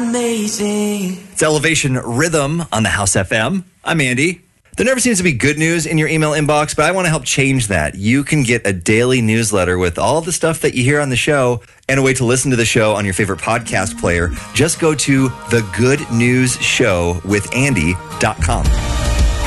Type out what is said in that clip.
amazing. It's Elevation Rhythm on the House FM. I'm Andy. There never seems to be good news in your email inbox, but I want to help change that. You can get a daily newsletter with all the stuff that you hear on the show and a way to listen to the show on your favorite podcast player. Just go to thegoodnewsshowwithandy.com.